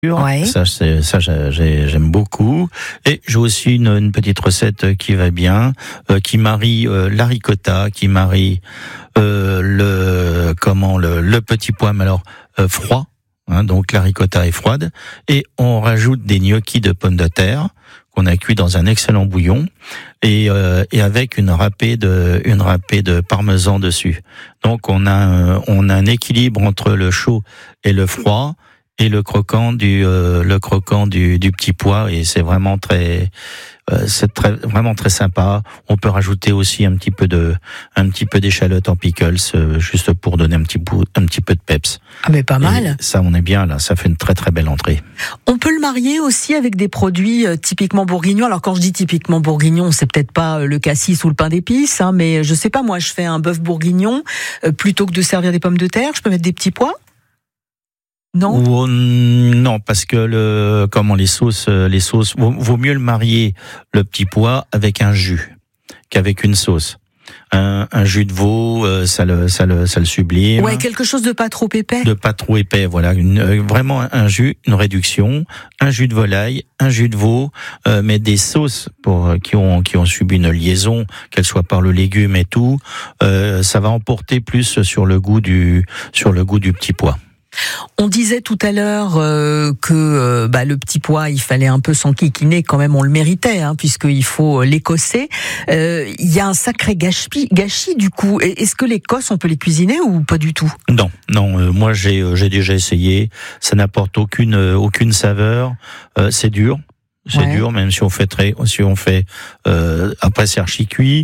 Ouais. J'aime beaucoup. Et j'ai aussi une petite recette qui va bien, qui marie la ricotta, qui marie le petit pois, mais alors froid. Donc la ricotta est froide, et on rajoute des gnocchis de pommes de terre qu'on a cuit dans un excellent bouillon, et avec une râpée de parmesan dessus. Donc on a un équilibre entre le chaud et le froid, et le croquant du petit pois, et c'est vraiment vraiment très sympa. On peut rajouter aussi un petit peu d'échalote en pickles, juste pour donner un petit peu de peps. Ah mais pas mal. Et ça, on est bien là, ça fait une très très belle entrée. On peut le marier aussi avec des produits typiquement bourguignons. Alors quand je dis typiquement bourguignon, c'est peut-être pas le cassis ou le pain d'épices, mais je sais pas, moi je fais un bœuf bourguignon, plutôt que de servir des pommes de terre, je peux mettre des petits pois? Non. Non, parce que les sauces, vaut mieux le marier, le petit pois, avec un jus qu'avec une sauce. Un jus de veau, ça le sublime. Ouais, quelque chose de pas trop épais. De pas trop épais, voilà. Vraiment un jus, une réduction, un jus de volaille, un jus de veau, mais des sauces qui ont subi une liaison, qu'elles soient par le légume et tout, ça va emporter plus sur le goût du petit pois. On disait tout à l'heure que le petit pois, il fallait un peu s'enquiquiner, quand même on le méritait, puisqu'il faut l'écosser. Il y a un sacré gâchis du coup. Est-ce que l'écosse, on peut les cuisiner ou pas du tout? Non. Moi j'ai déjà essayé. Ça n'apporte aucune saveur. C'est dur. C'est dur, même si on fait après c'est archi cuit.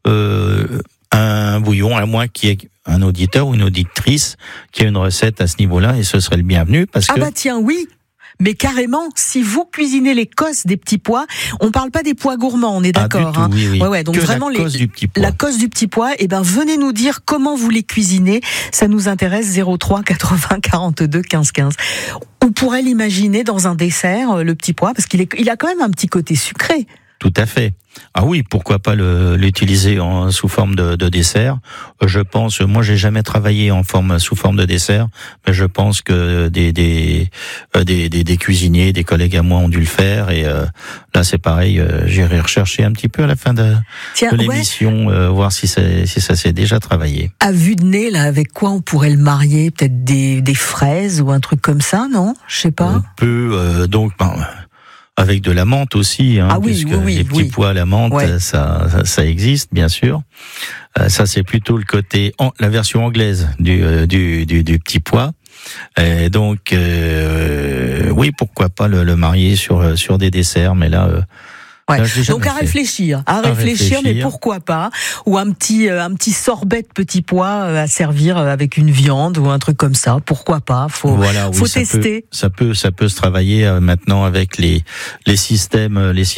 Un bouillon, à moins qu'il y ait un auditeur ou une auditrice qui a une recette à ce niveau-là, et ce serait le bienvenu, parce que... Ah bah tiens, oui, mais carrément, si vous cuisinez l'écosse des petits pois, on parle pas des pois gourmands, on est d'accord, du tout, oui. Ouais, donc que vraiment la cosse du petit pois. La cosse du petit pois, venez nous dire comment vous les cuisinez, ça nous intéresse. 03 80 42 15 15. On pourrait l'imaginer dans un dessert, le petit pois, parce qu'il a quand même un petit côté sucré. Tout à fait. Ah oui, pourquoi pas l'utiliser sous forme de dessert. Je pense, moi j'ai jamais travaillé sous forme de dessert, mais je pense que des cuisiniers, des collègues à moi ont dû le faire, et là c'est pareil, j'irai rechercher un petit peu à la fin de l'émission, voir si ça s'est déjà travaillé. À vue de nez, là, avec quoi on pourrait le marier? Peut-être des fraises ou un truc comme ça, non? Je sais pas. On peut avec de la menthe aussi, puisque les petits pois à la menthe, ça existe bien sûr. Ça c'est plutôt le côté la version anglaise du petit pois. Et donc oui, pourquoi pas le marier sur des desserts, mais là. Donc à réfléchir, mais pourquoi pas? Ou un petit sorbet de petit pois à servir avec une viande ou un truc comme ça, pourquoi pas? Faut tester. Ça peut se travailler maintenant avec les systèmes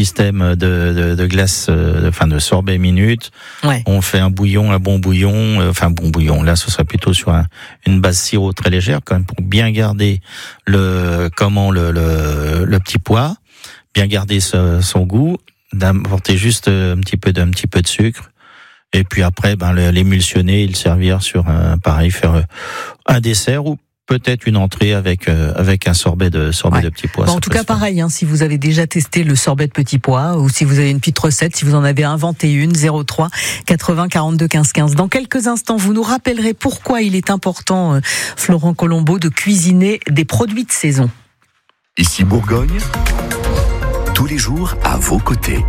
de glace, de sorbet minute. Ouais. On fait un bon bouillon. Là, ce sera plutôt sur une base sirop très légère, quand même, pour bien garder le petit pois. Bien garder son goût, d'apporter juste un petit peu de sucre, et puis après l'émulsionner et le servir sur faire un dessert, ou peut-être une entrée avec un sorbet de petits pois. En tout cas, pareil, si vous avez déjà testé le sorbet de petits pois, ou si vous avez une petite recette, si vous en avez inventé une, 03 80 42 15 15. Dans quelques instants, vous nous rappellerez pourquoi il est important, Florent Colombo, de cuisiner des produits de saison. Ici Bourgogne, tous les jours à vos côtés.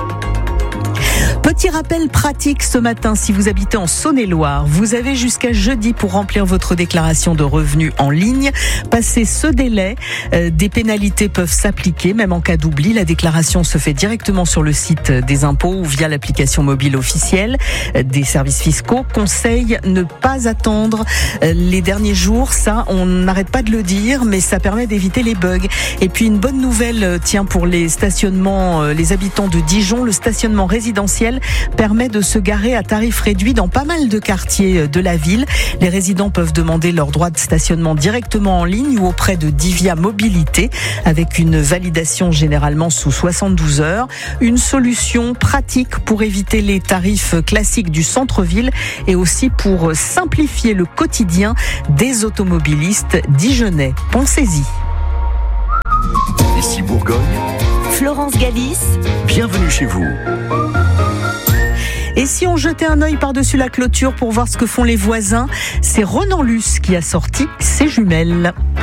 Petit rappel pratique ce matin, si vous habitez en Saône-et-Loire, vous avez jusqu'à jeudi pour remplir votre déclaration de revenus en ligne. Passé ce délai, des pénalités peuvent s'appliquer, même en cas d'oubli. La déclaration se fait directement sur le site des impôts ou via l'application mobile officielle des services fiscaux. Conseil, ne pas attendre les derniers jours. Ça, on n'arrête pas de le dire, mais ça permet d'éviter les bugs. Et puis une bonne nouvelle, pour les stationnements, les habitants de Dijon, le stationnement résidentiel permet de se garer à tarif réduit dans pas mal de quartiers de la ville. Les résidents peuvent demander leur droit de stationnement directement en ligne ou auprès de Divia Mobilité, avec une validation généralement sous 72 heures. Une solution pratique pour éviter les tarifs classiques du centre-ville, et aussi pour simplifier le quotidien des automobilistes dijonnais. Pensez-y. Bourgogne, Florence Galis. bienvenue chez vous. Et si on jetait un œil par-dessus la clôture pour voir ce que font les voisins, c'est Renan Luce qui a sorti ses jumelles.